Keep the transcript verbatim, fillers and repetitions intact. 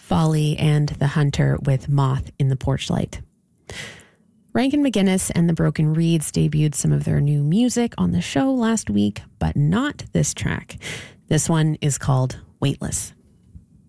Folly and The Hunter with Moth in the Porch Light. Rankin McGinnis and the Broken Reeds debuted some of their new music on the show last week, but not this track. This one is called Weightless.